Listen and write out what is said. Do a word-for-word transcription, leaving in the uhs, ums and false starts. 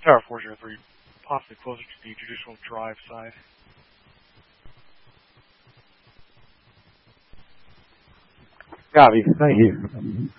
Tower four zero three, possibly closer to the judicial drive side. Copy. Thank you.